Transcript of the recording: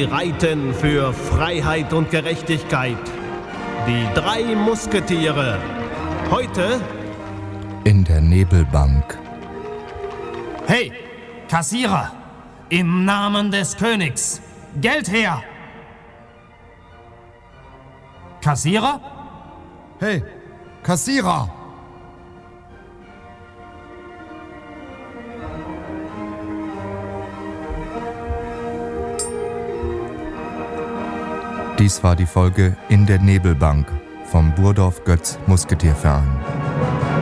Sie reiten für Freiheit und Gerechtigkeit. Die 3 Musketiere. Heute in der Nebelbank. Hey, Kassierer! Im Namen des Königs! Geld her! Kassierer? Hey, Kassierer! Dies war die Folge In der Nebelbank vom Burdorf Götz Musketierverein.